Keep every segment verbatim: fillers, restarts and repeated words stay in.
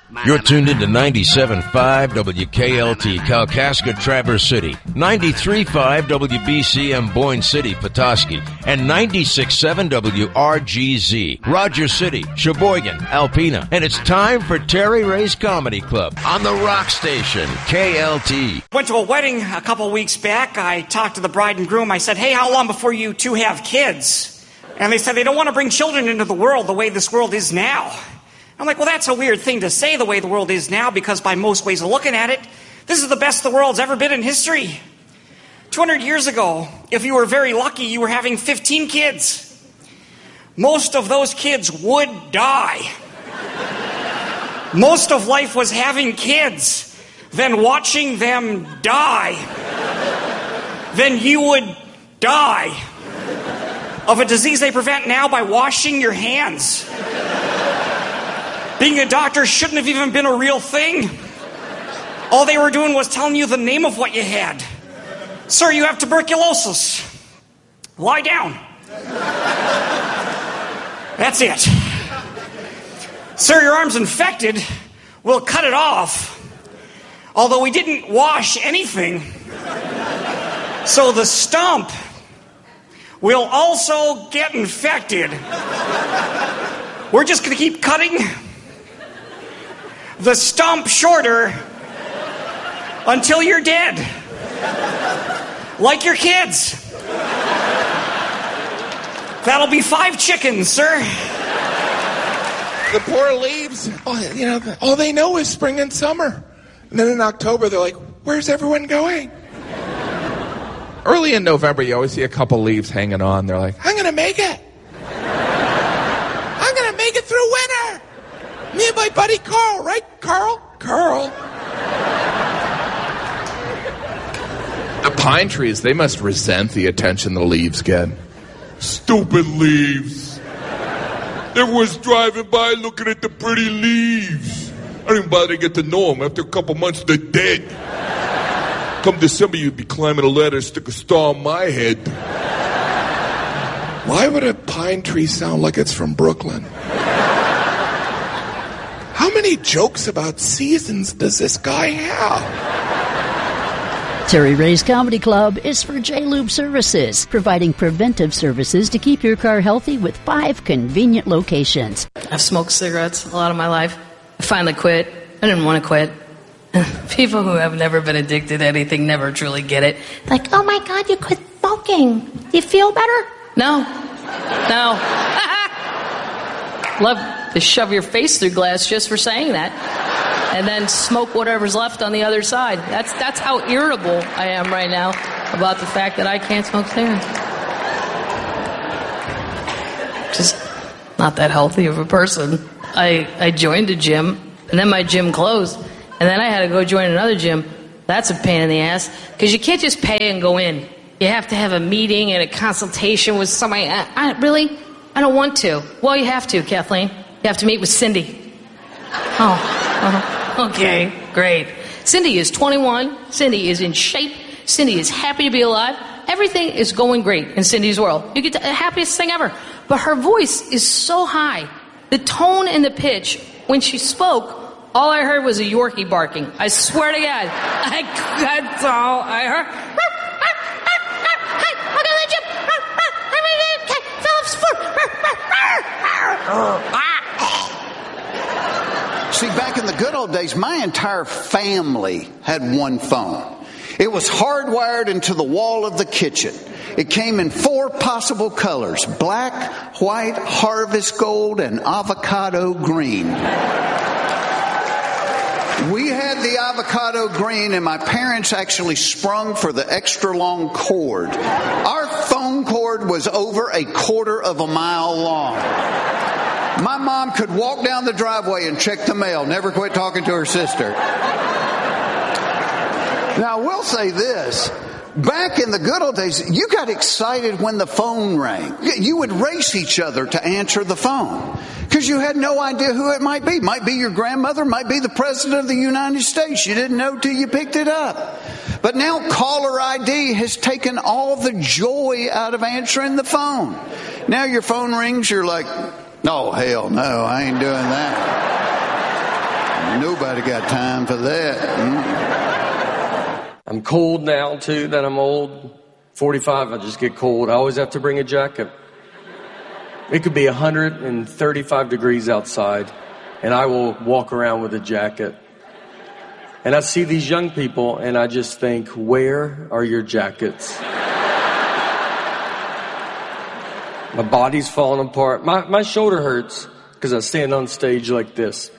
You're tuned into ninety-seven point five W K L T, Kalkaska, Traverse City, ninety-three point five W B C M, Boyne City, Petoskey, and ninety-six point seven W R G Z, Rogers City, Sheboygan, Alpena. And it's time for Terry Ray's Comedy Club on the Rock Station, K L T. Went to a wedding a couple weeks back. I talked to the bride and groom. I said, hey, how long before you two have kids? And they said they don't want to bring children into the world the way this world is now. I'm like, well, that's a weird thing to say, the way the world is now, because by most ways of looking at it, this is the best the world's ever been in history. two hundred years ago, if you were very lucky, you were having fifteen kids. Most of those kids would die. Most of life was having kids, then watching them die. Then you would die of a disease they prevent now by washing your hands. Being a doctor shouldn't have even been a real thing. All they were doing was telling you the name of what you had. Sir, you have tuberculosis. Lie down. That's it. Sir, your arm's infected. We'll cut it off. Although we didn't wash anything. So the stump will also get infected. We're just going to keep cutting the stump shorter until you're dead. Like your kids. That'll be five chickens, sir. The poor leaves, oh, you know, all they know is spring and summer. And then in October, they're like, where's everyone going? Early in November, you always see a couple leaves hanging on. They're like, I'm going to make it. I'm going to make it through winter. Me and my buddy Carl, right, Carl? Carl. The pine trees, they must resent the attention the leaves get. Stupid leaves. Everyone's driving by looking at the pretty leaves. I didn't bother to get to know them. After a couple months, they're dead. Come December, you'd be climbing a ladder, stick a star on my head. Why would a pine tree sound like it's from Brooklyn? How many jokes about seasons does this guy have? Terry Ray's Comedy Club is for J-Lube Services, providing preventive services to keep your car healthy with five convenient locations. I've smoked cigarettes a lot of my life. I finally quit. I didn't want to quit. People who have never been addicted to anything never truly get it. Like, oh my God, you quit smoking. Do you feel better? No. No. Love to shove your face through glass just for saying that. And then smoke whatever's left on the other side. That's that's how irritable I am right now about the fact that I can't smoke cigarettes. Just not that healthy of a person. I, I joined a gym, and then my gym closed, and then I had to go join another gym. That's a pain in the ass, because you can't just pay and go in. You have to have a meeting and a consultation with somebody. I, I, really? I don't want to. Well, you have to, Kathleen. You have to meet with Cindy. Oh, uh, okay, great. Cindy is twenty-one. Cindy is in shape. Cindy is happy to be alive. Everything is going great in Cindy's world. You get the happiest thing ever. But her voice is so high. The tone and the pitch, when she spoke, all I heard was a Yorkie barking. I swear to God. I, that's all I heard. See, back in the good old days, my entire family had one phone. It was hardwired into the wall of the kitchen. It came in four possible colors: black, white, harvest gold, and avocado green. We had the avocado green, and my parents actually sprung for the extra long cord. Our phone cord was over a quarter of a mile long. My mom could walk down the driveway and check the mail, never quit talking to her sister. Now, I will say this. Back in the good old days, you got excited when the phone rang. You would race each other to answer the phone because you had no idea who it might be. Might be your grandmother, might be the President of the United States. You didn't know till you picked it up. But now caller I D has taken all the joy out of answering the phone. Now your phone rings, you're like, oh, hell no, I ain't doing that. Nobody got time for that. Mm. I'm cold now, too, that I'm old. forty-five, I just get cold. I always have to bring a jacket. It could be one hundred thirty-five degrees outside, and I will walk around with a jacket. And I see these young people, and I just think, where are your jackets? My body's falling apart. My, my shoulder hurts because I stand on stage like this.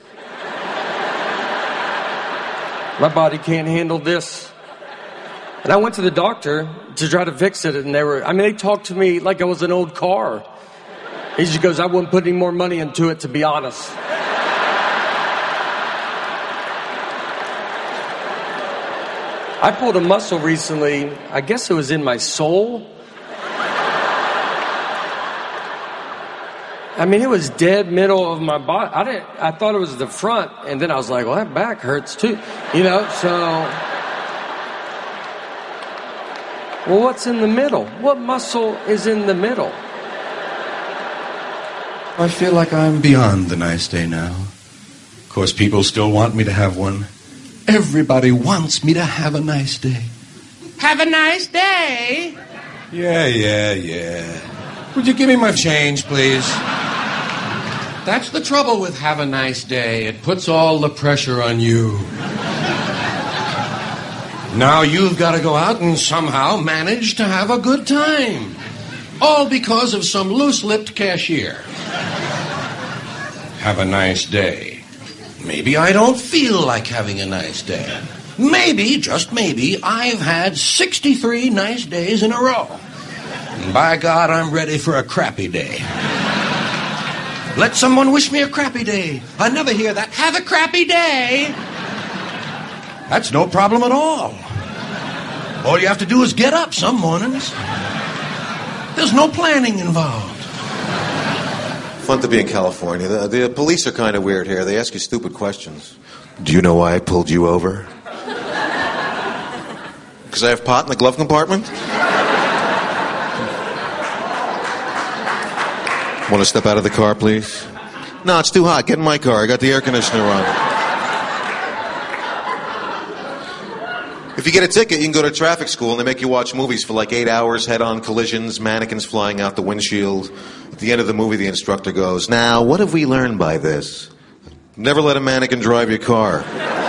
My body can't handle this. And I went to the doctor to try to fix it, and they were, I mean, they talked to me like I was an old car. He just goes, I wouldn't put any more money into it, to be honest. I pulled a muscle recently. I guess it was in my soul. I mean, it was dead middle of my body. I didn't. I thought it was the front, and then I was like, well, that back hurts too. You know, so... Well, what's in the middle? What muscle is in the middle? I feel like I'm beyond the nice day now. Of course, people still want me to have one. Everybody wants me to have a nice day. Have a nice day? Yeah, yeah, yeah. Would you give me my change, please? That's the trouble with have a nice day. It puts all the pressure on you. Now you've got to go out and somehow manage to have a good time. All because of some loose-lipped cashier. Have a nice day. Maybe I don't feel like having a nice day. Maybe, just maybe, I've had sixty-three nice days in a row. And by God, I'm ready for a crappy day. Let someone wish me a crappy day. I never hear that. Have a crappy day. That's no problem at all. All you have to do is get up some mornings. There's no planning involved. Fun to be in California. The, the police are kind of weird here. They ask you stupid questions. Do you know why I pulled you over? Because I have pot in the glove compartment? Want to step out of the car, please? No, it's too hot. Get in my car. I got the air conditioner on. If you get a ticket, you can go to traffic school and they make you watch movies for like eight hours, head-on collisions, mannequins flying out the windshield. At the end of the movie, the instructor goes, now, what have we learned by this? Never let a mannequin drive your car.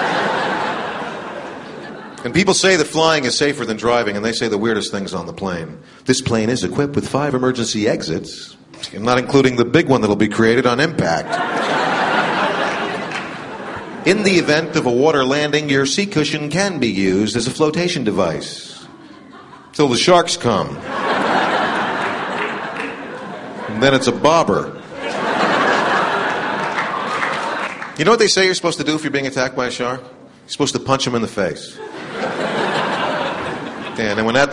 And people say that flying is safer than driving, and they say the weirdest things on the plane. This plane is equipped with five emergency exits, not including the big one that'll be created on impact. In the event of a water landing, your seat cushion can be used as a flotation device. Till the sharks come. And then it's a bobber. You know what they say you're supposed to do if you're being attacked by a shark? You're supposed to punch him in the face. And when that